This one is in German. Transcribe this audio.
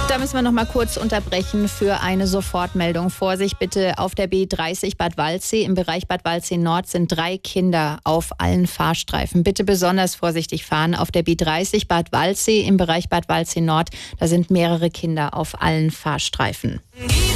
Da müssen wir noch mal kurz unterbrechen für eine Sofortmeldung. Vorsicht bitte auf der B30 Bad Waldsee. Im Bereich Bad Waldsee Nord sind 3 Kinder auf allen Fahrstreifen. Bitte besonders vorsichtig fahren. Auf der B30 Bad Waldsee im Bereich Bad Waldsee Nord, da sind mehrere Kinder auf allen Fahrstreifen.